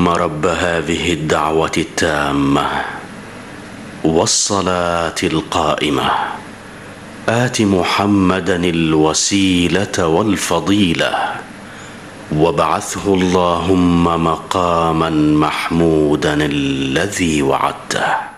رب هذه الدعوة التامة والصلاة القائمة آت محمدا الوسيلة والفضيلة وابعثه اللهم مقاما محمودا الذي وعدته.